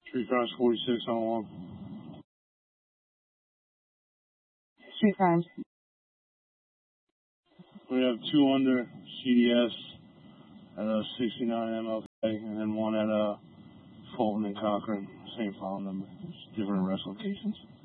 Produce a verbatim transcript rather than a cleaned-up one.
Street Crimes forty-six on one. Street Crimes. We have two under C D S at uh, sixty-nine M L K, and then one at uh, Fulton and Cochran. Same file number, just different arrest locations.